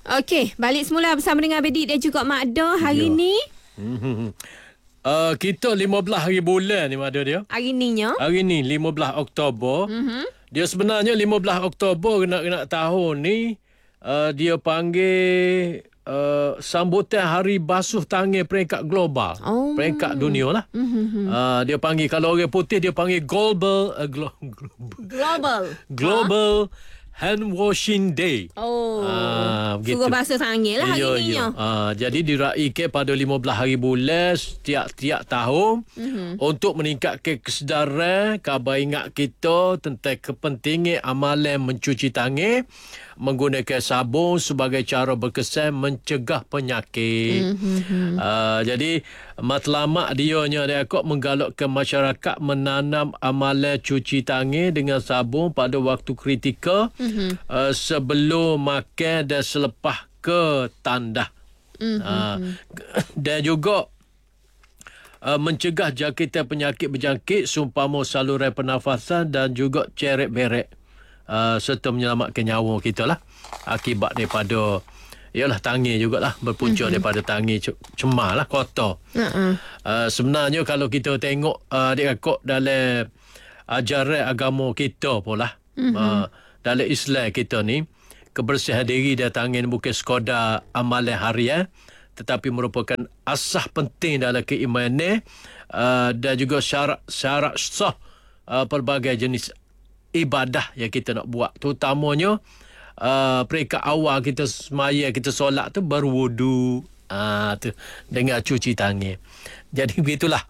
Okey, balik semula bersama dengan Abedi dan juga Mak Do hari ni. Kita 15 hari bulan ni ada dia. Hari ni 15 Oktober. Dia sebenarnya 15 Oktober nak tahun ni dia panggil sambutan Hari Basuh Tangan peringkat global. Peringkat dunia lah. Dia panggil, kalau orang putih dia panggil global Hand Washing Day. Suruh basuh tangan lah hari ni. Jadi diraikan pada 15 hari bulan setiap tahun untuk meningkatkan kesedaran, khabar ingat kita tentang kepentingan amalan mencuci tangan menggunakan sabun sebagai cara berkesan mencegah penyakit. Jadi matlamat dianya dia kok menggalakkan masyarakat menanam amalan cuci tangan dengan sabun pada waktu kritikal sebelum makan dan selepas ke tandas. Dan juga mencegah jangkitan penyakit berjangkit seumpama saluran pernafasan dan juga ceret-beret, serta menyelamatkan nyawa kita lah akibat daripada tangan jugalah, berpunca daripada tangan cemar lah, kotor. Sebenarnya kalau kita tengok dia kok dalam ajaran agama kita pula, dalam Islam kita ni, kebersihan diri dan tangan bukan sekadar amalan harian tetapi merupakan asas penting dalam keimanan dan juga syarat sah pelbagai jenis ibadah yang kita nak buat, terutamanya peringkat awal kita semaya, kita solat tu berwudu, tu dengan cuci tangan. Jadi begitulah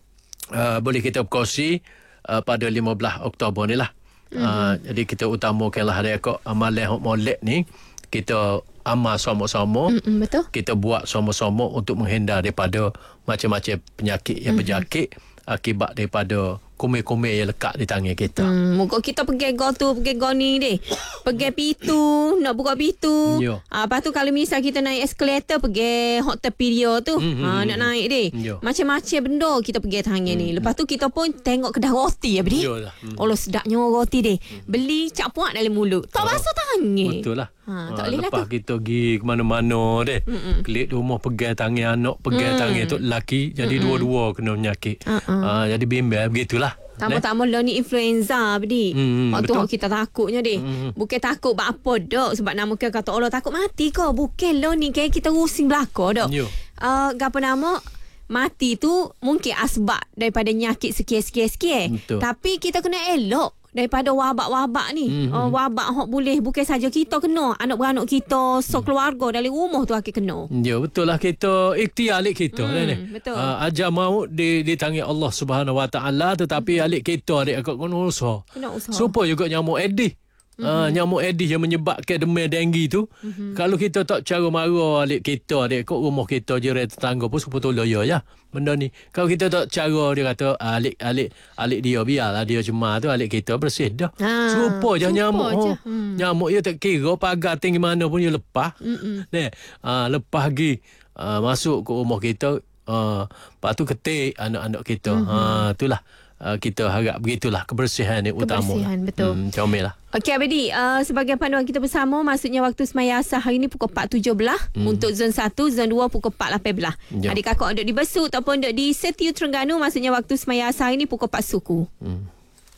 boleh kita berkongsi pada 15 Oktober ni lah. Jadi kita utamakanlah dia kok amalan molek ni kita amal sama-sama. Betul. Kita buat sama-sama untuk menghindar daripada macam-macam penyakit yang berjangkit akibat daripada kumis-kumis yang lekat di tangan kita. Muka kita pergi go tu, pergi go ni deh. Pergi pintu, nak buka pintu. Lepas tu kalau misal kita naik eskalator, pergi hot tepi dia tu. Nak naik deh. Macam-macam benda kita pergi tangan ni. Lepas tu kita pun tengok kedai roti ya, Bedi. Allah sedapnya roti deh. Beli cap puak dalam mulut. Tak basuh tangan. Betul lah. Tak boleh lah tu. Lepas kita pergi ke mana-mana deh. Klik rumah pegang tangan anak, pegang tangan tu lelaki. Jadi dua-dua kena penyakit. Jadi bimbang begitulah. Tambah-tambah lah ni influenza Bedi. Waktu kita takutnya deh. Bukan takut apa dok. Sebab nama kita kata Allah takut mati kau. Bukan lah ni kayak kita rusing belakang dok. Apa nama mati tu mungkin asbab daripada nyakit sikit-sikit. Tapi kita kena elok daripada wabak-wabak ni. Wabak hok boleh bukan saja kita kena, anak-beranak kita, keluarga dalam rumah tu akan kena. Ya betul lah, kita ikhtiar alik kita betul. Ajar maut di tangan Allah Subhanahu Wa Taala, tetapi alik kita adik akak kena usaha. Supaya juga nyamuk Aedes. Nyamuk Aedes yang menyebabkan demam denggi tu. Kalau kita tak cara marah alik kita, adik kok rumah kita jiran tetangga pun supaya tolong ya benda ni. Kalau kita tak cara dia kata alik dia biarlah dia cemar tu, alik kita bersih dah. Serupa je nyamuk. Nyamuk dia tak kira pagar tinggi mana pun dia lepas. Lepas lagi masuk ke rumah kita, lepas tu ketik anak-anak kita. Itulah kita harap begitulah, kebersihan ni utama. Kebersihan betul. Comel lah. Okey Abedi, sebagai panduan kita bersama, maksudnya waktu semaya asar hari ni pukul 4.17 untuk zon 1, zon 2 pukul 4.18. Adik kakak duduk di Besut ataupun duduk di Setiu Terengganu, maksudnya waktu semaya asar hari ni pukul 4 suku.